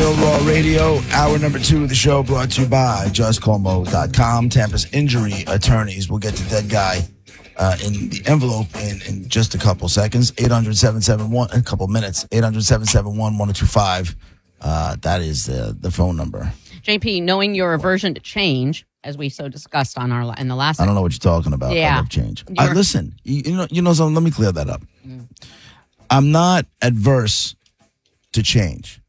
Real Raw Radio, hour number 2 of the show, brought to you by JustCallMo.com. Tampa's injury attorneys. We'll get to Dead Guy in the envelope in just a couple seconds. 800-771, a couple minutes. 800-771-1025. That is the phone number. JP, knowing your aversion to change, as we so discussed in the last. I don't know what you're talking about. Yeah. I love change. Listen, you know something. Let me clear that up. I'm not adverse to change.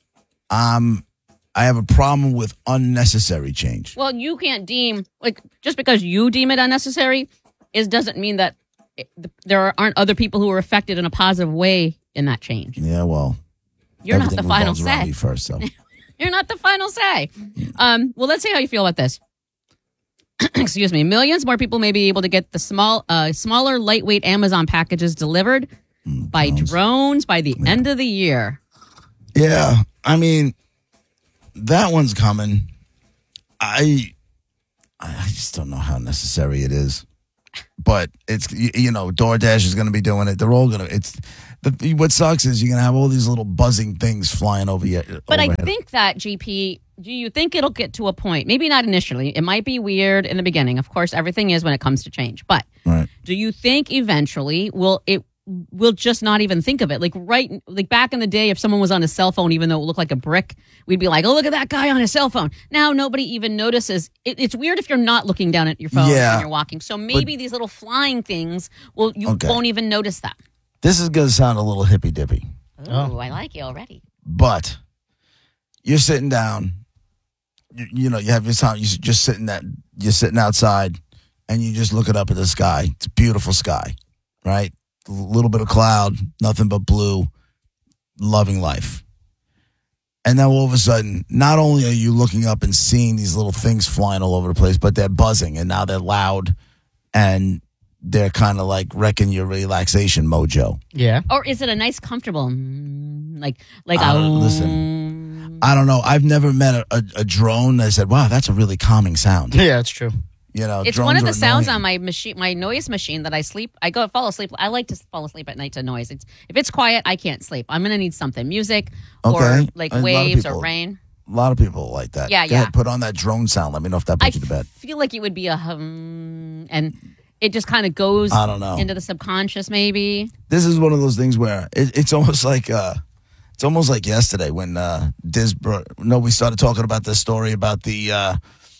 I have a problem with unnecessary change. Well, you can't deem, just because you deem it unnecessary, doesn't mean that there aren't other people who are affected in a positive way in that change. Yeah, well, you're not the final say. Me first, so. You're not the final say. Well, let's see how you feel about this. Excuse me. Millions more people may be able to get the smaller, lightweight Amazon packages delivered by drones by the end of the year. Yeah, I mean, that one's coming. I just don't know how necessary it is. But it's, DoorDash is going to be doing it. They're all going to. What sucks is you're going to have all these little buzzing things flying over you. But overhead. I think that, GP, do you think it'll get to a point? Maybe not initially. It might be weird in the beginning. Of course, everything is when it comes to change. But do you think eventually we'll just not even think of it? Like back in the day, if someone was on a cell phone, even though it looked like a brick, we'd be like, oh, look at that guy on his cell phone. Now nobody even notices. It's weird if you're not looking down at your phone when you're walking. So maybe these little flying things, won't even notice that. This is going to sound a little hippy-dippy. Oh, I like you already. But you're sitting down, you have your time, you're sitting outside, and you just looking up at the sky. It's a beautiful sky, right? A little bit of cloud, nothing but blue, loving life. And then all of a sudden, not only are you looking up and seeing these little things flying all over the place, but they're buzzing, and now they're loud, and they're kind of like wrecking your relaxation mojo. Yeah. Or is it a nice, comfortable, listen, I don't know. I've never met a drone that said, wow, that's a really calming sound. Yeah, that's true. It's one of the sounds on my machine, my noise machine that I fall asleep. I like to fall asleep at night to noise. If it's quiet, I can't sleep. I'm going to need something, music or waves or rain. A lot of people like that. Yeah, Go ahead, put on that drone sound. Let me know if that puts you to bed. I feel like it would be a hum, and it just kind of goes into the subconscious maybe. This is one of those things where it's almost like yesterday when we started talking about this story about the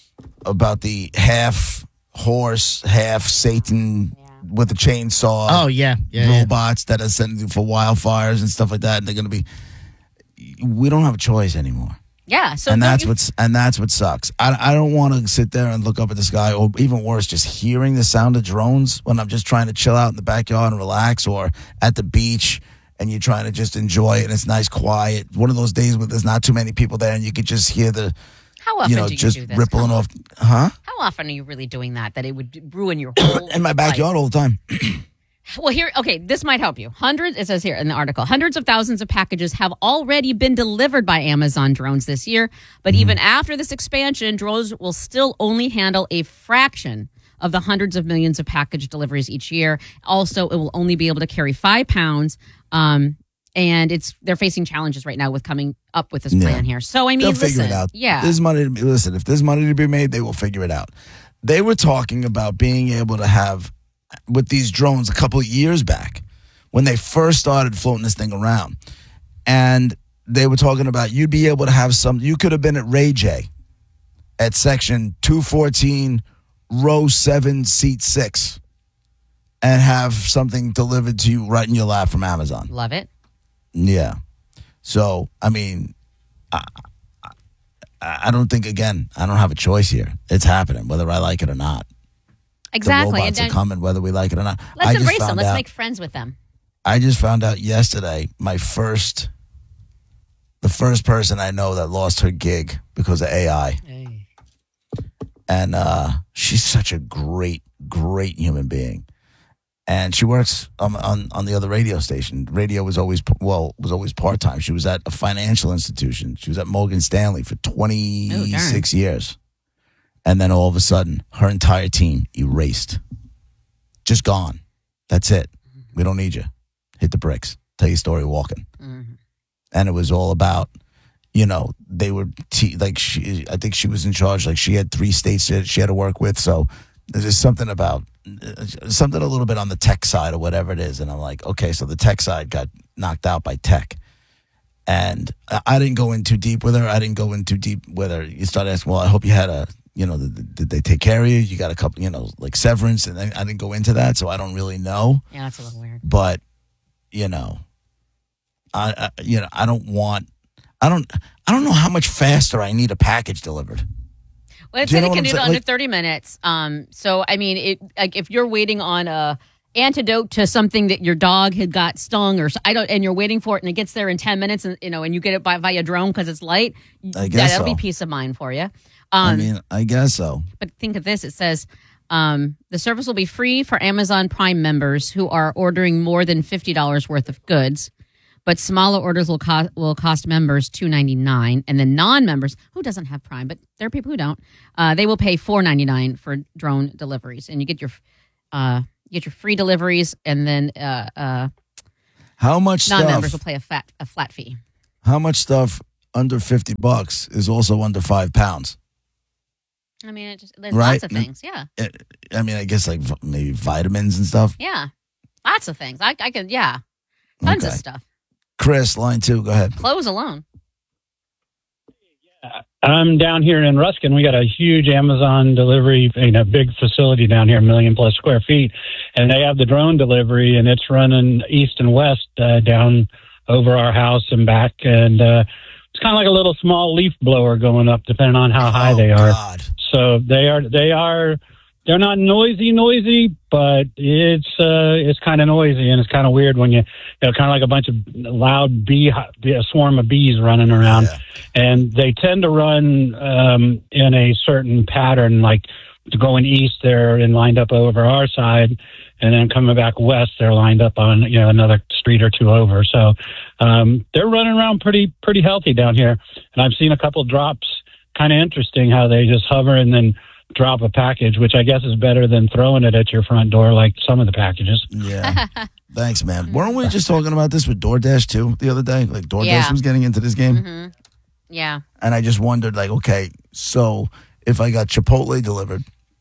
half horse, half Satan with a chainsaw. Oh, yeah. Robots that are sending for wildfires and stuff like that. And they're going to be, we don't have a choice anymore. Yeah. So that's what sucks. I don't want to sit there and look up at the sky, or even worse, just hearing the sound of drones when I'm just trying to chill out in the backyard and relax, or at the beach and you're trying to just enjoy it and it's nice, quiet. One of those days where there's not too many people there and you could just hear the, how often do you just do this? Rippling off. Huh? How often are you really doing that it would ruin your whole in my backyard life? all the time. Well, this might help you. It says here in the article, hundreds of thousands of packages have already been delivered by Amazon drones this year. But even after this expansion, drones will still only handle a fraction of the hundreds of millions of package deliveries each year. Also, it will only be able to carry 5 pounds. And they're facing challenges right now with coming up with this plan here. So, I mean, they'll figure it out. Yeah. If there's money to be made, they will figure it out. They were talking about being able to have, with these drones a couple of years back, when they first started floating this thing around. And they were talking about you'd be able to have you could have been at Ray J at section 214, row 7, seat 6, and have something delivered to you right in your lap from Amazon. Love it. Yeah. So, I mean, I don't think, again, I don't have a choice here. It's happening, whether I like it or not. Exactly. The robots are coming, whether we like it or not. Let's embrace them. Let's make friends with them. I just found out yesterday the first person I know that lost her gig because of AI. Hey. And she's such a great, great human being. And she works on the other radio station. Radio was always part-time. She was at a financial institution. She was at Morgan Stanley for 26 years. And then all of a sudden, her entire team erased. Just gone. That's it. We don't need you. Hit the bricks. Tell your story walking. Mm-hmm. And it was all about, they were I think she was in charge. Like she had 3 states that she had to work with. So there's just something about something a little bit on the tech side or whatever it is. And I'm like, okay, so the tech side got knocked out by tech. And I didn't go in too deep with her. I didn't go in too deep with her. You start asking, well, I hope you had did they take care of you? You got a couple, like severance, and I didn't go into that, so I don't really know. Yeah, that's a little weird. But, I don't know how much faster I need a package delivered. Well, it said it can do it under 30 minutes. So I mean, if you're waiting on a antidote to something that your dog had got stung and you're waiting for it and it gets there in 10 minutes and you get it via drone because it's light, that'll be peace of mind for you. I guess so. But think of this. It says the service will be free for Amazon Prime members who are ordering more than $50 worth of goods, but smaller orders will cost members $2.99, and then non-members who doesn't have Prime, but there are people who don't, they will pay $4.99 for drone deliveries, and you get your free deliveries, and then how much non-members will pay a flat fee. How much stuff under $50 is also under 5 pounds? I mean, there's lots of things. Yeah. I guess like maybe vitamins and stuff. Yeah, lots of things. I could. Yeah, tons of stuff. Chris, line 2, go ahead. Clothes alone. I'm down here in Ruskin. We got a huge Amazon delivery, big facility down here, 1 million plus square feet. And they have the drone delivery, and it's running east and west down over our house and back. And it's kind of like a little small leaf blower going up, depending on how high they are. God. So they're not noisy, but it's kind of noisy, and it's kind of weird when kind of like a bunch of loud a swarm of bees running around. Yeah. And they tend to run in a certain pattern, like going east, they're lined up over our side, and then coming back west, they're lined up on another street or 2 over. So they're running around pretty healthy down here. And I've seen a couple drops. Kind of interesting how they just hover and then drop a package, which I guess is better than throwing it at your front door like some of the packages. Yeah. Thanks, man. Weren't we just talking about this with DoorDash too the other day? Like DoorDash was getting into this game. Mm-hmm. Yeah. And I just wondered, like, okay, so if I got Chipotle delivered,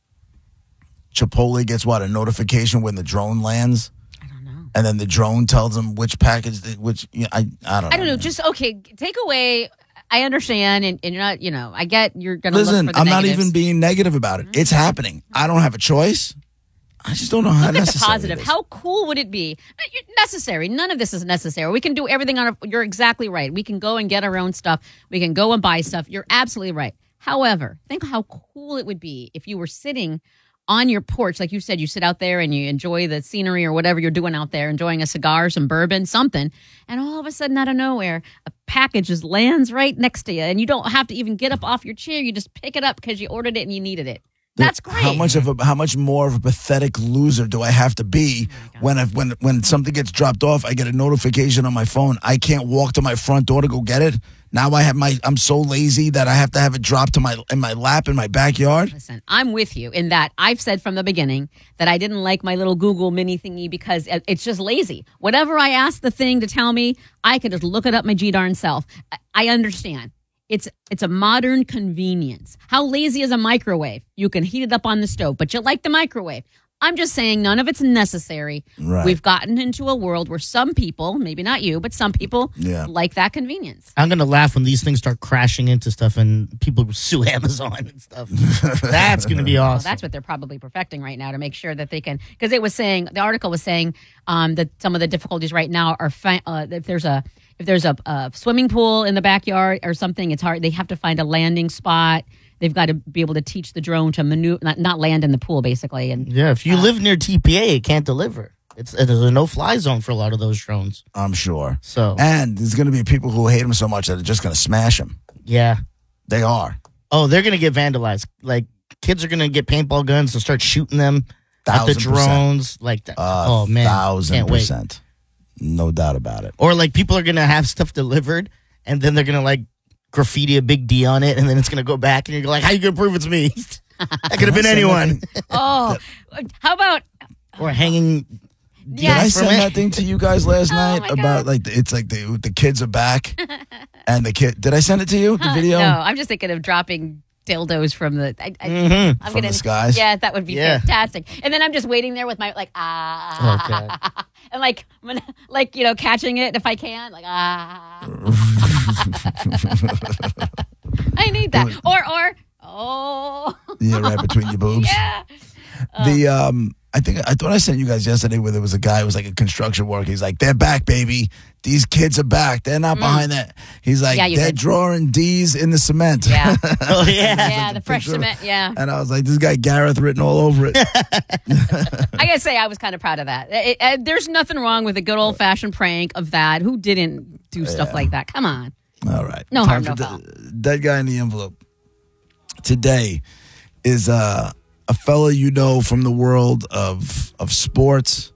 Chipotle gets a notification when the drone lands? I don't know. And then the drone tells them which package, I don't know. I don't know. Just, okay, take away... I understand, and you're not, I get you're going to look for the negatives. I'm not even being negative about it. It's happening. I don't have a choice. I just don't know how necessary Look at the positive. How cool would it be? Necessary. None of this is necessary. We can do everything you're exactly right. We can go and get our own stuff. We can go and buy stuff. You're absolutely right. However, think how cool it would be if you were sitting on your porch, like you said, you sit out there and you enjoy the scenery or whatever you're doing out there, enjoying a cigar, some bourbon, something, and all of a sudden, out of nowhere, a package just lands right next to you, and you don't have to even get up off your chair. You just pick it up because you ordered it and you needed it. That's great. How much more of a pathetic loser do I have to be when something gets dropped off? I get a notification on my phone. I can't walk to my front door to go get it. Now I'm so lazy that I have to have it dropped in my lap in my backyard. Listen, I'm with you in that I've said from the beginning that I didn't like my little Google mini thingy because it's just lazy. Whatever I ask the thing to tell me, I can just look it up my darn self. I understand. It's a modern convenience. How lazy is a microwave? You can heat it up on the stove, but you like the microwave. I'm just saying none of it's necessary. Right. We've gotten into a world where some people, maybe not you, but some people like that convenience. I'm going to laugh when these things start crashing into stuff and people sue Amazon and stuff. That's going to be awesome. Well, that's what they're probably perfecting right now to make sure that they can, because the article was saying that some of the difficulties right now are if there's a swimming pool in the backyard or something, it's hard. They have to find a landing spot. They've got to be able to teach the drone to maneuver, not land in the pool, basically. And yeah, if you live near TPA, it can't deliver. There's a no-fly zone for a lot of those drones. I'm sure. So, and there's going to be people who hate them so much that are just going to smash them. Yeah, they are. Oh, they're going to get vandalized. Like kids are going to get paintball guns and start shooting them at the drones. Like that. Oh man, 1,000%. No doubt about it. Or like people are going to have stuff delivered, and then they're going to like graffiti a big D on it, and then it's going to go back, and you're like, how you going to prove it's me? That could have been anyone. Oh, how about... Or hanging Did I send that thing to you guys last night about it's like the kids are back and the kid? Did I send it to you? The video? No, I'm just thinking of dropping dildos from the from the skies. Yeah, that would be fantastic. And then I'm just waiting there with my and catching it if I can, I need that. Yeah, right between your boobs. Yeah. I thought I sent you guys yesterday where there was a guy who was like a construction worker. He's like, they're back, baby. These kids are back. They're not behind that. He's like, they're drawing D's in the cement. Yeah. Oh, yeah. Yeah, the fresh cement, yeah. And I was like, this guy Gareth written all over it. I gotta say, I was kind of proud of that. There's nothing wrong with a good old-fashioned prank of that. Who didn't do stuff like that? Come on. All right. No harm, no foul. Dead guy in the envelope. Today is a fella you know from the world of sports.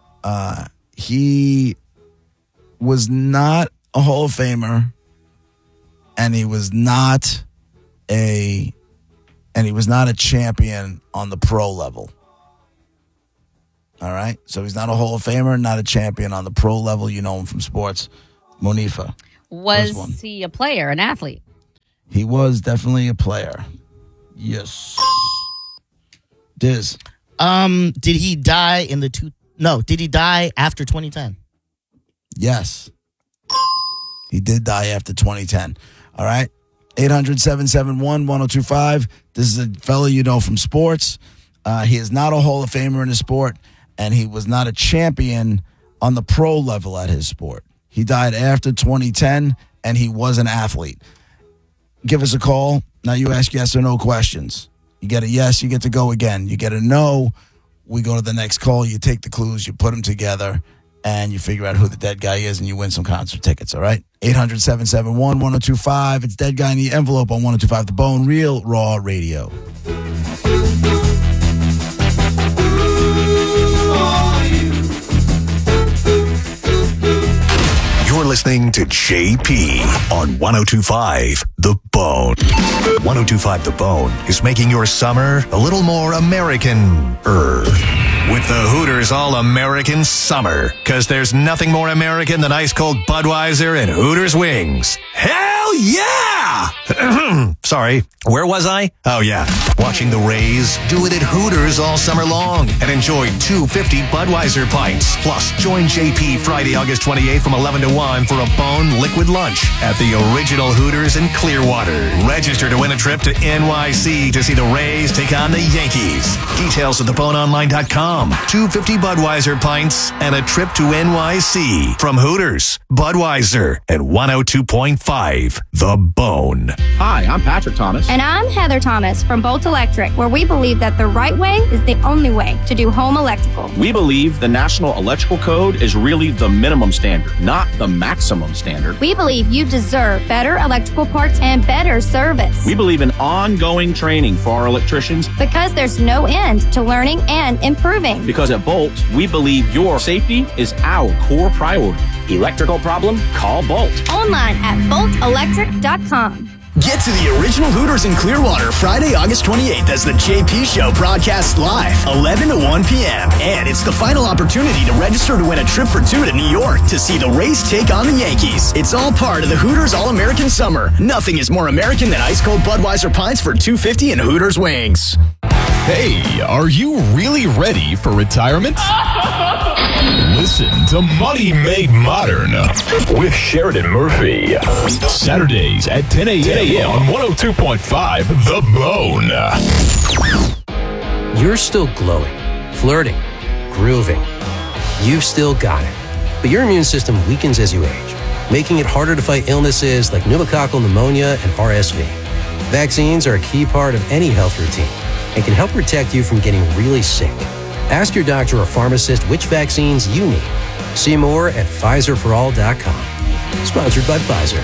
He was not a Hall of Famer, and he was not a champion on the pro level. All right? So he's not a Hall of Famer, not a champion on the pro level. You know him from sports. Monifa. Was he a player, an athlete? He was definitely a player. Yes. Diz. Did he die did he die after 2010? Yes. He did die after 2010. All right. 800-771-1025. This is a fellow you know from sports. He is not a Hall of Famer in his sport, and he was not a champion on the pro level at his sport. He died after 2010, and he was an athlete. Give us a call. Now you ask yes or no questions. You get a yes, you get to go again. You get a no, we go to the next call. You take the clues, you put them together, and you figure out who the dead guy is, and you win some concert tickets, all right? 800-771-1025. It's Dead Guy in the Envelope on 1025 The Bone, Real Raw Radio. You're listening to JP on 1025 The Bone. 1025 The Bone is making your summer a little more American-er. With the Hooters All-American Summer. Because there's nothing more American than ice-cold Budweiser and Hooters wings. Hell yeah! Sorry, where was I? Oh, yeah. Watching the Rays do it at Hooters all summer long. And enjoy 250 Budweiser pints. Plus, join JP Friday, August 28th from 11 to 1 for a Bone Liquid Lunch at the original Hooters in Clearwater. Register to win a trip to NYC to see the Rays take on the Yankees. Details at theboneonline.com. 250 Budweiser pints and a trip to NYC from Hooters, Budweiser, and 102.5 The Bone. Hi, I'm Patrick Thomas. And I'm Heather Thomas from Bolt Electric, where we believe that the right way is the only way to do home electrical. We believe the National Electrical Code is really the minimum standard, not the maximum standard. We believe you deserve better electrical parts and better service. We believe in ongoing training for our electricians. Because there's no end to learning and improving. Because at Bolt, we believe your safety is our core priority. Electrical problem? Call Bolt. Online at boltelectric.com. Get to the original Hooters in Clearwater Friday, August 28th as the JP Show broadcasts live, 11 to 1 p.m. And it's the final opportunity to register to win a trip for two to New York to see the Rays take on the Yankees. It's all part of the Hooters All-American Summer. Nothing is more American than ice-cold Budweiser pints for $2.50 and Hooters wings. Hey, are you really ready for retirement? Listen to Money Made Modern with Sheridan Murphy. Saturdays at 10 a.m. on 102.5 The Bone. You're still glowing, flirting, grooving. You've still got it. But your immune system weakens as you age, making it harder to fight illnesses like pneumococcal pneumonia and RSV. Vaccines are a key part of any health routine and can help protect you from getting really sick. Ask your doctor or pharmacist which vaccines you need. See more at PfizerForAll.com. Sponsored by Pfizer.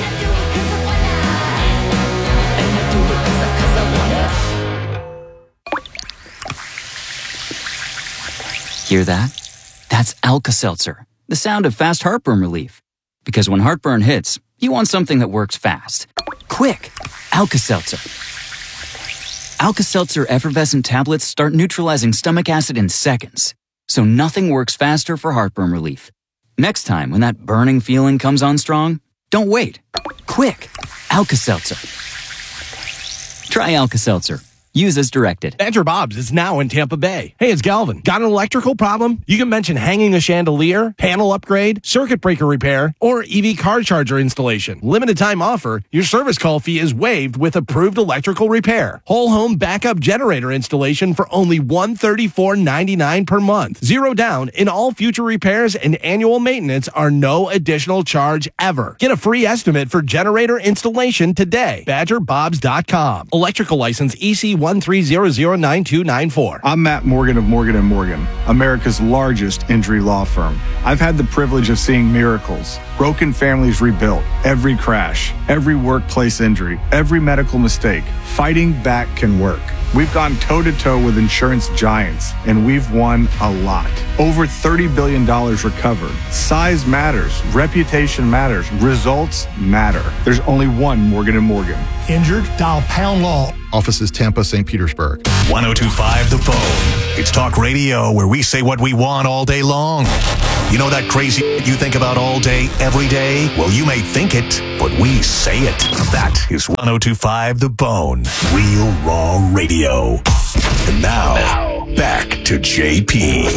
Hear that? That's Alka-Seltzer, the sound of fast heartburn relief. Because when heartburn hits, you want something that works fast. Quick! Alka-Seltzer. Alka-Seltzer effervescent tablets start neutralizing stomach acid in seconds. so nothing works faster for heartburn relief. Next time when that burning feeling comes on strong, don't wait. Quick, Alka-Seltzer. Try Alka-Seltzer. Use as directed. Badger Bob's is now in Tampa Bay. Hey, it's Galvin. Got an electrical problem? You can mention hanging a chandelier, panel upgrade, circuit breaker repair, or EV car charger installation. Limited time offer. Your service call fee is waived with approved electrical repair. Whole home backup generator installation for only $134.99 per month. Zero down in all future repairs, and annual maintenance are no additional charge ever. Get a free estimate for generator installation today. BadgerBobs.com. Electrical license EC 130099294. I'm Matt Morgan of Morgan & Morgan, America's largest injury law firm. I've had the privilege of seeing miracles, broken families rebuilt, every crash, every workplace injury, every medical mistake. Fighting back can work. We've gone toe-to-toe with insurance giants, and we've won a lot. Over $30 billion recovered. Size matters. Reputation matters. Results matter. There's only one Morgan & Morgan. Injured? Dial pound law. Offices Tampa, St. Petersburg. 102.5 The Bone. It's talk radio where we say what we want all day long. You know that crazy you think about all day, every day? Well, you may think it, but we say it. That is 102.5 The Bone. Real raw radio. And now back to JP.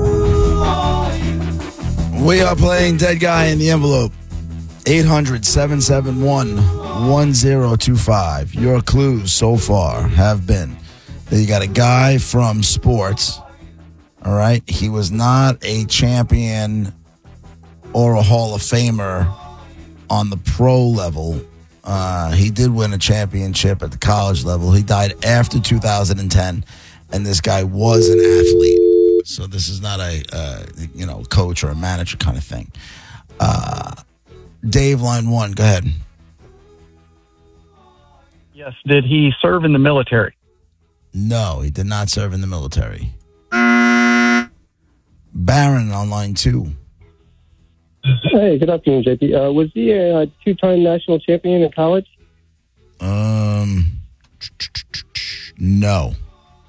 We are playing Dead Guy in the Envelope. 800-771-1025. Your clues so far have been that you got a guy from sports. All right. He was not a champion or a Hall of Famer on the pro level. He did win a championship at the college level. He died after 2010, and this guy was an athlete. So this is not a coach or a manager kind of thing. Dave, line one, go ahead. Yes. Did he serve in the military? No, he did not serve in the military. Baron on line two. Hey, good afternoon, JP. Was he a two-time national champion in college? No.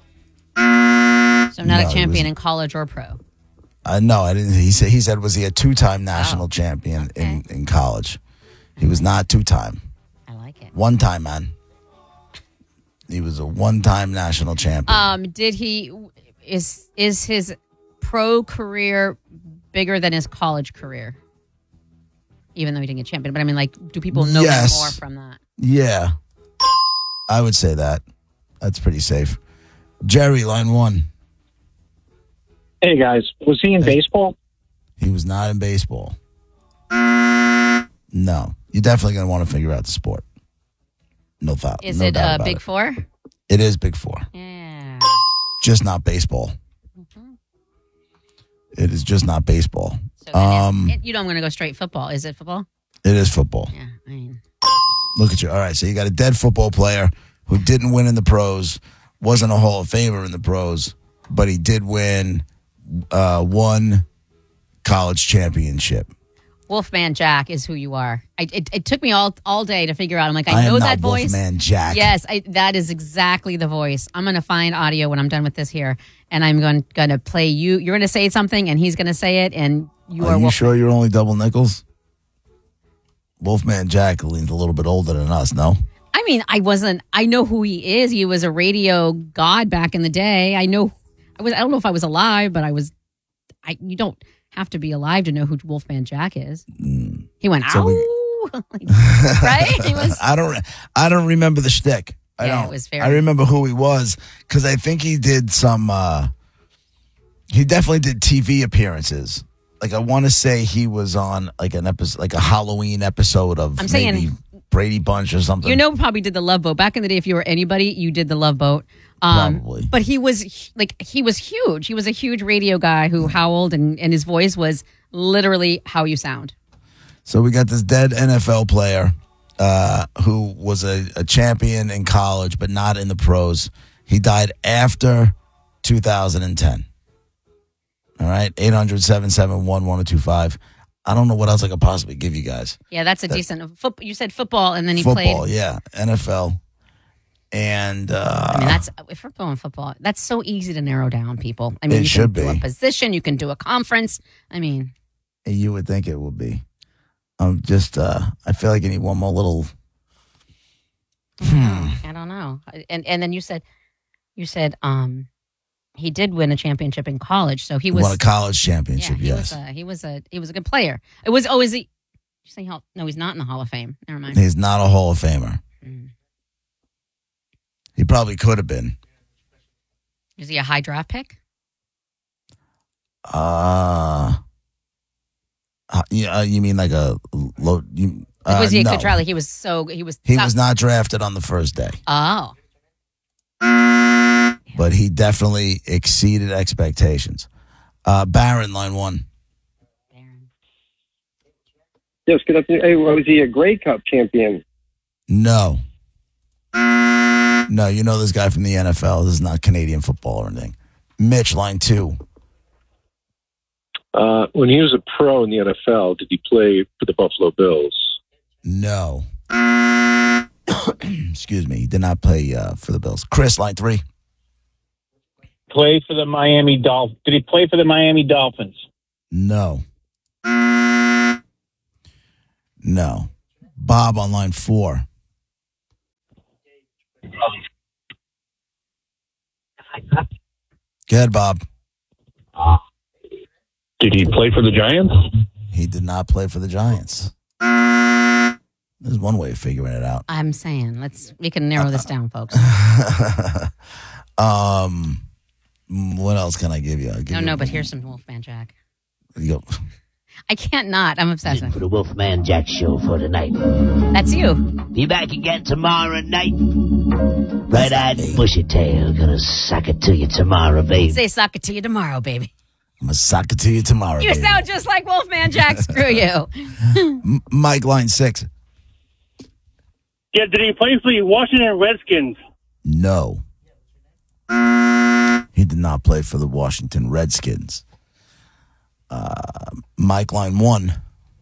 So not a champion in college or pro? No, I didn't. He said, was he a two-time national champion in college? He was not two-time. I like it. One time, man. He was a one-time national champion. Did he? Is his pro career bigger than his college career? Even though he didn't get champion, but I mean, like, do people know him more from that? Yeah, I would say that. That's pretty safe. Jerry, line one. Hey, guys. Was he in baseball? He was not in baseball. No. You're definitely going to want to figure out the sport. No thought. Is no it doubt about Big Four? It is Big Four. Yeah. Just not baseball. Mm-hmm. It is just not baseball. So I'm going to go straight football. Is it football? It is football. Yeah. I mean. Look at you. All right. So you got a dead football player who didn't win in the pros, wasn't a Hall of Famer in the pros, but he did win one college championship. Wolfman Jack is who you are. It took me all day to figure out. I'm like, I know that voice. Wolfman Jack. Yes, that is exactly the voice. I'm going to find audio when I'm done with this here, and I'm going to play you. You're going to say something, and he's going to say it, and you are. Are you sure you're only double nickels? Wolfman Jack leans a little bit older than us, no? I mean, I know who he is. He was a radio god back in the day. I don't know if I was alive, but you don't have to be alive to know who Wolfman Jack is. He went, right? He was. I don't remember the shtick. It was very. I remember who he was because I think he did some. He definitely did TV appearances. Like I want to say he was on like an episode, like a Halloween episode of maybe Brady Bunch or something. You know, probably did the Love Boat back in the day. If you were anybody, you did the Love Boat. Probably. But he was huge. He was a huge radio guy who howled, and his voice was literally how you sound. So we got this dead NFL player who was a champion in college, but not in the pros. He died after 2010. All right, 800-771-1025. I don't know what else I could possibly give you guys. Yeah, that's a decent. You said football, and then he played. Football, yeah, NFL. And I mean, that's if we're going football, that's so easy to narrow down, people. I mean, It you should can do be. a position, you can do a conference. I mean, you would think it would be. I feel like I need one more little. I don't know. And then you said, he did win a championship in college, so he won a college championship. Yes, he was a good player. It was always no, he's not in the Hall of Fame. Never mind. He's not a Hall of Famer. He probably could have been. Is he a high draft pick? You mean like a low? Was he a no. good draft? Like he was not drafted on the first day. Oh. But he definitely exceeded expectations. Baron, line 1. Yes, good afternoon. Hey, was he a Grey Cup champion? No, you know this guy from the NFL. This is not Canadian football or anything. Mitch, line 2. When he was a pro in the NFL, did he play for the Buffalo Bills? No. Excuse me. He did not play for the Bills. Chris, line 3. Play for the Miami Dolphins. Did he play for the Miami Dolphins? No. Bob on line 4. Go ahead, Bob. Did he play for the Giants? He did not play for the Giants. There's one way of figuring it out. I'm saying, we can narrow this down, folks. What else can I give you? But here's some Wolfman Jack. You go. I can't not. I'm obsessed for the Wolfman Jack show for tonight. That's you. Be back again tomorrow night. Red-eyed bushy tail, gonna suck it to you tomorrow, baby. Say suck it to you tomorrow, baby. I'm gonna suck it to you tomorrow. You sound just like Wolfman Jack. Screw you. Mike, line 6. Yeah, did he play for the Washington Redskins? No. He did not play for the Washington Redskins. Mike, line 1.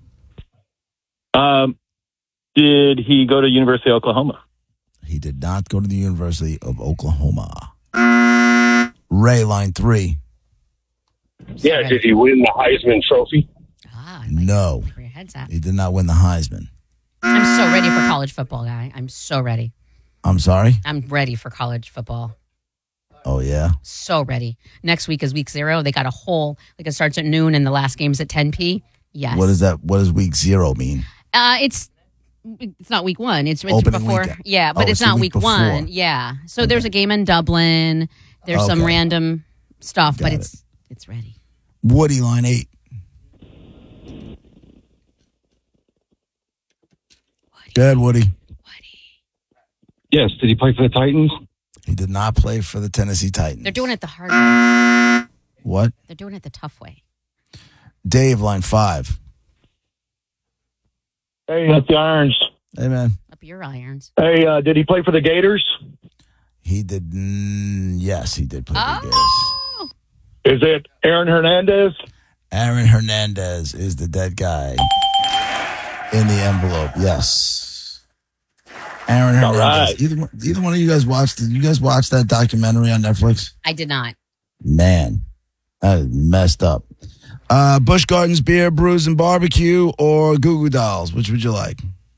Did he go to University of Oklahoma? He did not go to the University of Oklahoma. Ray, line 3. Yeah, did he win the Heisman Trophy? No. Where your head's at. He did not win the Heisman. I'm so ready for college football, guy. I'm so ready. I'm sorry? I'm ready for college football. Oh, yeah? So ready. Next week is week 0. They got a whole, it starts at noon and the last game's at 10 p. Yes. What is that? What does week 0 mean? It's not week 1. It's Opening before. weekend. Yeah, but it's not week 1. Yeah. So there's a game in Dublin. There's some random stuff, but it's ready. Woody, line 8. Go ahead, Woody. Yes. Did he play for the Titans? He did not play for the Tennessee Titans. They're doing it the hard way. What? They're doing it the tough way. Dave, line 5. Hey, up the Irons. Hey, man. Up your irons. Hey, did he play for the Gators? He did. Yes, he did play for the Gators. Is it Aaron Hernandez? Aaron Hernandez is the dead guy in the envelope. Yes. Aaron Hernandez. Right. Either one of you guys watched? Did you guys watch that documentary on Netflix? I did not. Man, that is messed up. Busch Gardens beer, brews, and barbecue, or Goo Goo Dolls? Which would you like?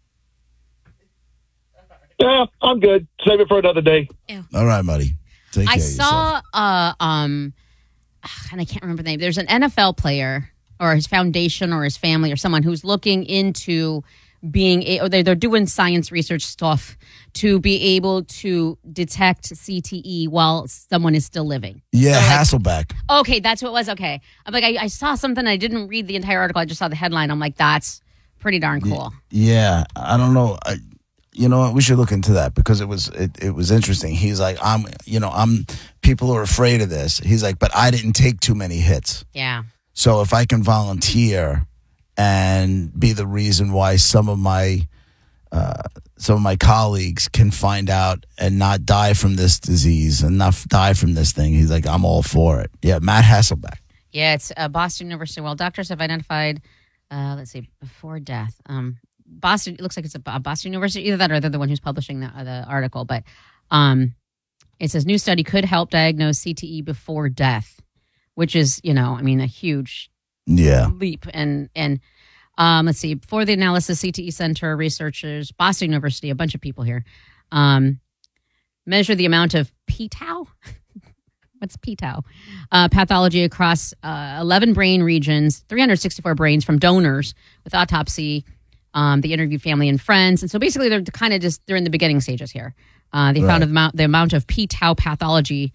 Yeah, I'm good. Save it for another day. Ew. All right, buddy. Take care I of yourself. saw, and I can't remember the name. There's an NFL player or his foundation or his family or someone who's looking into they're doing science research stuff to be able to detect CTE while someone is still living. Yeah, so Hasselbeck. Okay, that's what it was. Okay. I'm like, I saw something. I didn't read the entire article. I just saw the headline. I'm like, that's pretty darn cool. Yeah, I don't know. You know what? We should look into that because it was interesting. He's like, people are afraid of this. He's like, but I didn't take too many hits. Yeah. So if I can volunteer and be the reason why some of my colleagues can find out and not die from this disease and not die from this thing, he's like, I'm all for it. Yeah, Matt Hasselbeck. Yeah, it's Boston University. Well, doctors have identified, before death. Boston, it looks like it's a Boston University, either that or they're the one who's publishing the article. But It says new study could help diagnose CTE before death, which is, a huge leap. And let's see, for the analysis, CTE Center researchers, Boston University, a bunch of people here, measure the amount of p-tau. What's p-tau? Pathology across 11 brain regions, 364 brains from donors with autopsy. They interviewed family and friends. And so basically they're kind of they're in the beginning stages here. They found the amount of p-tau pathology.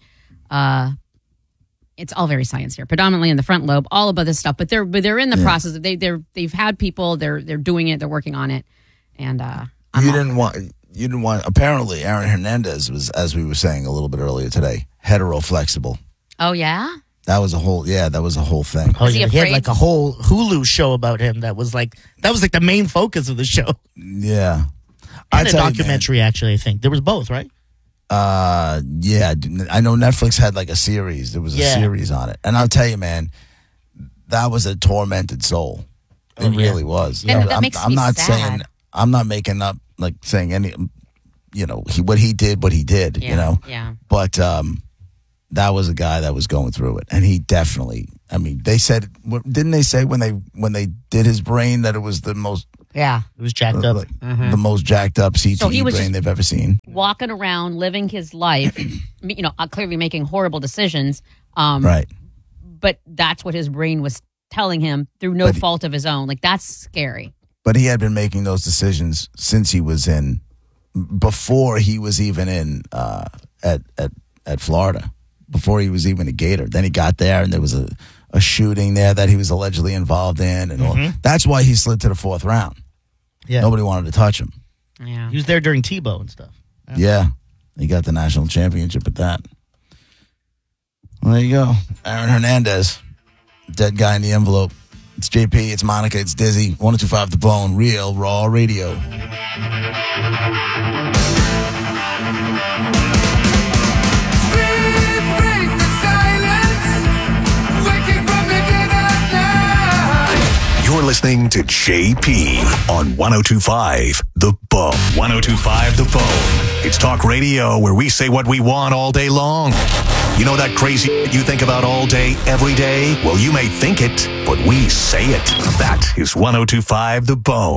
It's all very science here, predominantly in the front lobe, all of this stuff. But they're in the process. They've had people. They're doing it. They're working on it. And you didn't want. Apparently, Aaron Hernandez was, as we were saying a little bit earlier today, heteroflexible. Oh yeah. That was a whole thing. Oh, yeah. He had like a whole Hulu show about him that was like the main focus of the show. Yeah. And a documentary, actually, I think. There was both, right? Yeah. I know Netflix had like a series. There was a series on it. And I'll tell you, man, that was a tormented soul. It really was. And that makes me sad. I'm not making up, like saying any, what he did, Yeah. But that was a guy that was going through it. And he definitely, they said, didn't they say when they did his brain that it was the most, it was jacked up. The most jacked up CTE brain they've ever seen. Walking around, living his life, clearly making horrible decisions. Right. But that's what his brain was telling him through no fault of his own. Like, that's scary. But he had been making those decisions since he was before he was even in at Florida, before he was even a Gator. Then he got there and there was a shooting there that he was allegedly involved in, and all. That's why he slid to the 4th round. Yeah, nobody wanted to touch him. Yeah, he was there during Tebow and stuff. Yeah, he got the national championship at that. Well, there you go, Aaron Hernandez, dead guy in the envelope. It's JP, it's Monica, it's Dizzy. 102.5 The Bone, Real Raw Radio. You're listening to JP on 102.5 The Bone. 102.5 The Bone. It's talk radio where we say what we want all day long. You know that crazy you think about all day, every day? Well, you may think it, but we say it. That is 102.5 The Bone.